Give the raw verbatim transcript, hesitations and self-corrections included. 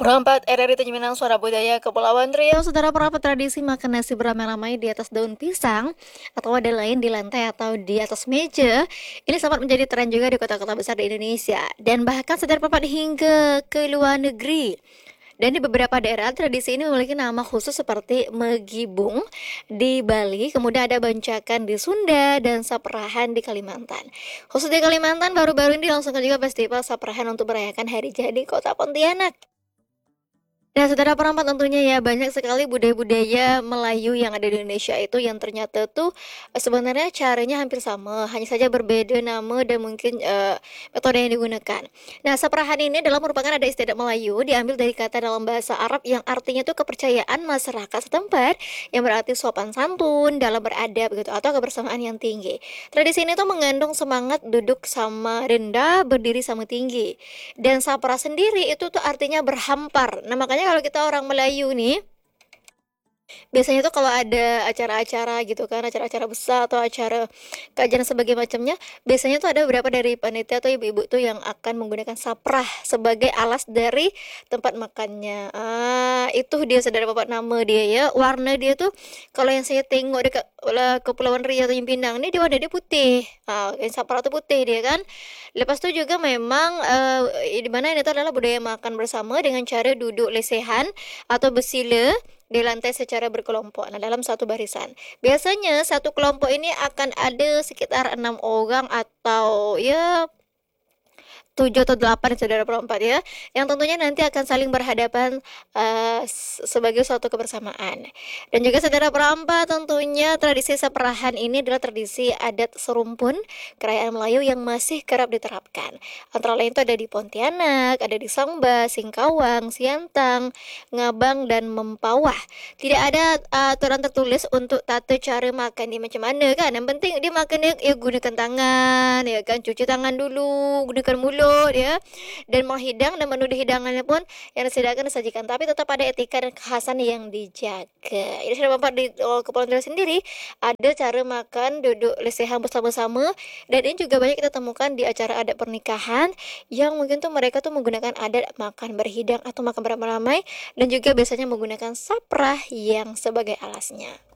Perempat R R I Tanjung Minang Suara Budaya Kepulauan Riau. Saudara, perapat tradisi makan nasi beramai-ramai di atas daun pisang atau wadah lain di lantai atau di atas meja ini sempat menjadi tren juga di kota-kota besar di Indonesia, dan bahkan saudara perapat hingga ke luar negeri. Dan di beberapa daerah, tradisi ini memiliki nama khusus seperti Megibung di Bali, kemudian ada Bancakan di Sunda, dan Saprahan di Kalimantan. Khusus di Kalimantan, baru-baru ini dilangsungkan juga festival Saprahan untuk merayakan hari jadi kota Pontianak. Nah, saudara perempat, tentunya ya banyak sekali budaya-budaya Melayu yang ada di Indonesia itu yang ternyata tuh eh, sebenarnya caranya hampir sama, hanya saja berbeda nama dan mungkin eh, metode yang digunakan. Nah, saprahan ini adalah merupakan ada istiadat Melayu diambil dari kata dalam bahasa Arab yang artinya tuh kepercayaan masyarakat setempat, yang berarti sopan santun dalam beradab gitu atau kebersamaan yang tinggi. Tradisi ini tuh mengandung semangat duduk sama rendah, berdiri sama tinggi. Dan sapra sendiri itu tuh artinya berhampar. Nah, makanya kalau kita orang Melayu nih, biasanya tuh kalau ada acara-acara gitu kan, acara-acara besar atau acara kajian sebagai macamnya, biasanya tuh ada beberapa dari panitia atau ibu-ibu tuh yang akan menggunakan saprah sebagai alas dari tempat makannya. Ah, itu dia saudara bapak nama dia ya. Warna dia tuh kalau yang saya tengok dekat uh, Kepulauan Riau atau Pinang ini, dia warna dia putih. Ah, yang saprah tuh putih dia kan. Lepas itu juga memang uh, di mana ini tuh adalah budaya makan bersama dengan cara duduk lesehan atau bersila di lantai secara berkelompok. Nah, dalam satu barisan. Biasanya satu kelompok ini akan ada sekitar enam orang atau ya tujuh atau delapan saudara perempat ya, yang tentunya nanti akan saling berhadapan uh, sebagai suatu kebersamaan. Dan juga saudara perempat, tentunya tradisi saperahan ini adalah tradisi adat serumpun kerajaan Melayu yang masih kerap diterapkan. Antara lain itu ada di Pontianak, ada di Sangba, Singkawang, Siantang, Ngabang, dan Mempawah. Tidak ada uh, aturan tertulis untuk tata cara makan di macam mana kan. Yang penting dia makannya ya gunakan tangan, ya kan, cuci tangan dulu, gunakan mulut ya, dan mau hidang dan menu di hidangannya pun yang disediakan disajikan, tapi tetap ada etika dan kekhasan yang dijaga. Ini sudah bapak di oh, Kepulauan Riau sendiri ada cara makan duduk lesehan bersama-sama, dan ini juga banyak kita temukan di acara adat pernikahan yang mungkin tuh mereka tuh menggunakan adat makan berhidang atau makan beramai-ramai, dan juga biasanya menggunakan saprah yang sebagai alasnya.